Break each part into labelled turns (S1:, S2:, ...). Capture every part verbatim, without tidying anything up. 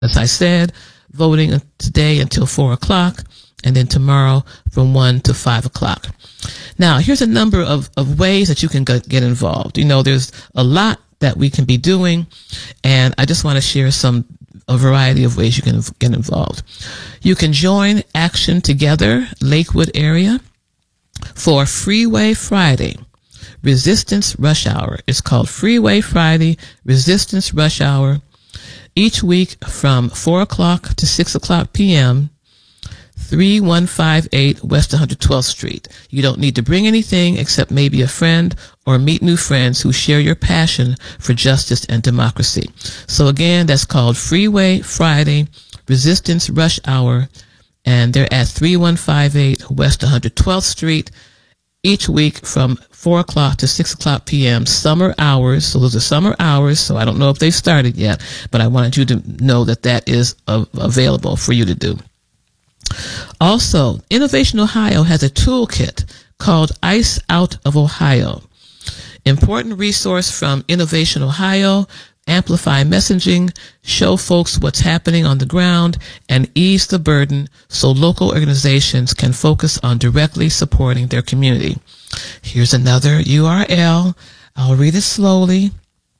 S1: As I said, voting today until four o'clock, and then tomorrow from one to five o'clock. Now, here's a number of, of ways that you can get involved. You know, there's a lot that we can be doing, and I just want to share some, a variety of ways you can get involved. You can join Action Together Lakewood area for Freeway Friday, Resistance Rush Hour. It's called Freeway Friday, Resistance Rush Hour, each week from four o'clock to six o'clock p.m., three one five eight West one hundred twelfth Street. You don't need to bring anything except maybe a friend or meet new friends who share your passion for justice and democracy. So again, that's called Freeway Friday, Resistance Rush Hour, and they're at three one five eight West one hundred twelfth Street, each week from four o'clock to six o'clock p.m. Summer hours. So those are summer hours. So I don't know if they've started yet, but I wanted you to know that that is uh, available for you to do. Also, Innovation Ohio has a toolkit called ICE Out of Ohio. Important resource from Innovation Ohio, amplify messaging, show folks what's happening on the ground, and ease the burden so local organizations can focus on directly supporting their community. Here's another U R L. I'll read it slowly.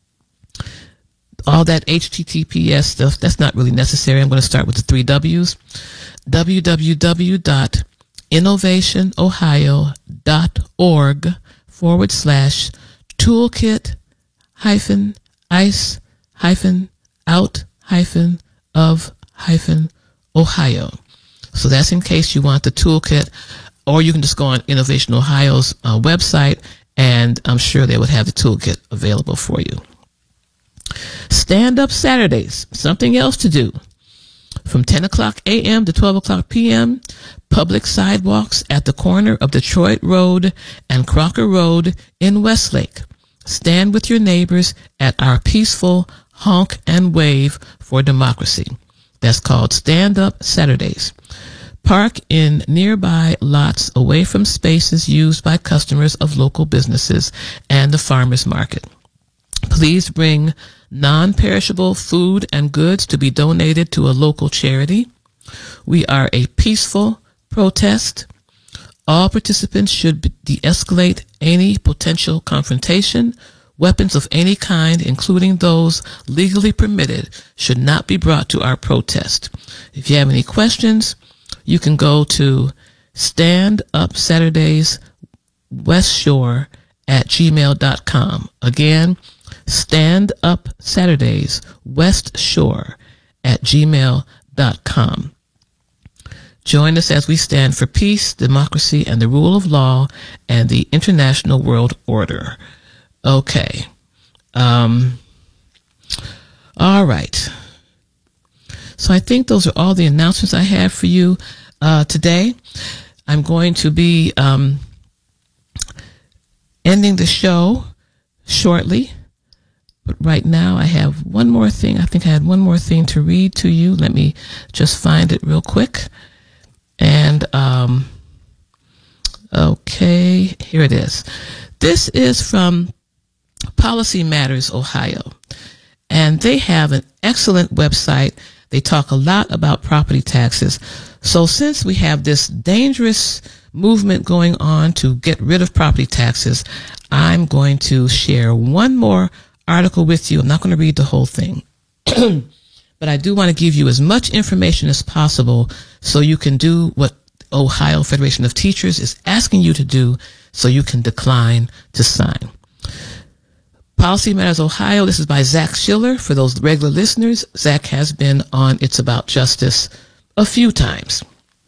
S1: All that H T T P S stuff, that's not really necessary. I'm going to start with the three W's. w w w dot innovation ohio dot org forward slash toolkit hyphen ice hyphen out hyphen of hyphen Ohio. So that's in case you want the toolkit, or you can just go on Innovation Ohio's uh, website, and I'm sure they would have the toolkit available for you. Stand Up Saturdays, something else to do. From ten o'clock a.m. to twelve o'clock p.m., public sidewalks at the corner of Detroit Road and Crocker Road in Westlake. Stand with your neighbors at our peaceful honk and wave for democracy. That's called Stand Up Saturdays. Park in nearby lots away from spaces used by customers of local businesses and the farmers market. Please bring non-perishable food and goods to be donated to a local charity. We are a peaceful protest. All participants should de-escalate any potential confrontation. Weapons of any kind, including those legally permitted, should not be brought to our protest. If you have any questions, you can go to Stand Up Saturdays West Shore at gmail dot com. Again, Stand Up Saturdays West Shore at gmail dot com. Join us as we stand for peace, democracy, and the rule of law and the international world order. Okay. Um, all right. So I think those are all the announcements I have for you uh, today. I'm going to be um, ending the show shortly. But right now I have one more thing. I think I had one more thing to read to you. Let me just find it real quick. And, um, okay, here it is. This is from Policy Matters Ohio. And they have an excellent website. They talk a lot about property taxes. So since we have this dangerous movement going on to get rid of property taxes, I'm going to share one more article with you. I'm not going to read the whole thing, but I do want to give you as much information as possible so you can do what Ohio Federation of Teachers is asking you to do so you can decline to sign. Policy Matters Ohio, this is by Zach Schiller. For those regular listeners, Zach has been on It's About Justice a few times.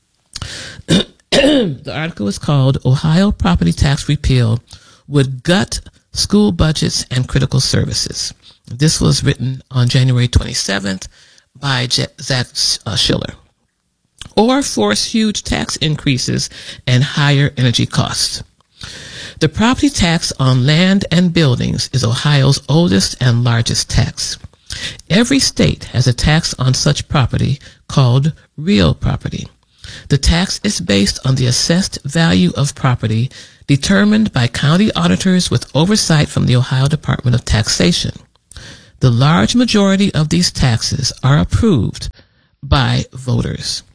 S1: The article is called Ohio Property Tax Repeal Would Gut School Budgets and Critical Services. This was written on January twenty-seventh by J- Zach uh, Schiller. Or force huge tax increases and higher energy costs. The property tax on land and buildings is Ohio's oldest and largest tax. Every state has a tax on such property called real property. The tax is based on the assessed value of property determined by county auditors with oversight from the Ohio Department of Taxation. The large majority of these taxes are approved by voters.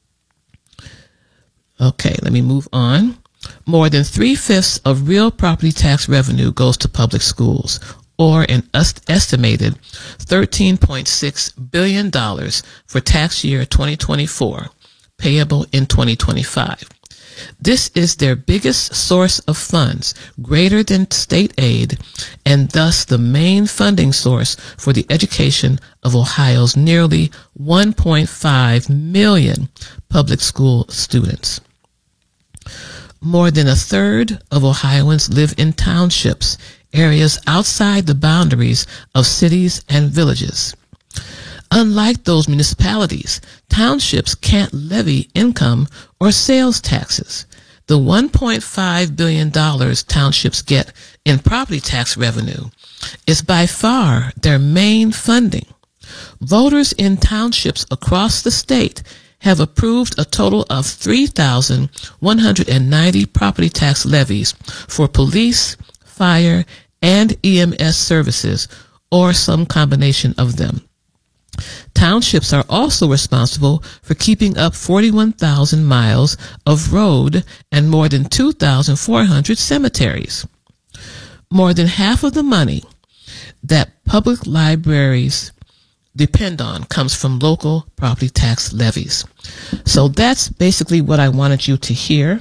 S1: Okay, let me move on. More than three-fifths of real property tax revenue goes to public schools, or an est- estimated thirteen point six billion dollars for tax year twenty twenty-four, payable in twenty twenty-five. This is their biggest source of funds, greater than state aid, and thus the main funding source for the education of Ohio's nearly one point five million public school students. More than a third of Ohioans live in townships, areas outside the boundaries of cities and villages. Unlike those municipalities, townships can't levy income or sales taxes. The one point five billion dollars townships get in property tax revenue is by far their main funding. Voters in townships across the state have approved a total of three thousand one hundred ninety property tax levies for police, fire, and E M S services, or some combination of them. Townships are also responsible for keeping up forty-one thousand miles of road and more than two thousand four hundred cemeteries. More than half of the money that public libraries depend on comes from local property tax levies. So that's basically what I wanted you to hear.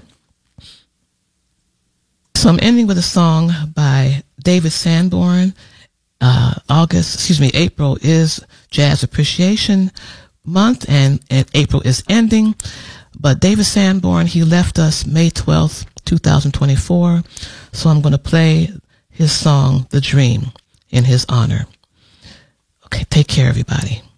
S1: So I'm ending with a song by David Sanborn. Uh, August, excuse me, April is Jazz Appreciation Month, and, and April is ending. But David Sanborn, he left us May twelfth, twenty twenty-four. So I'm going to play his song, The Dream, in his honor. Okay, take care, everybody.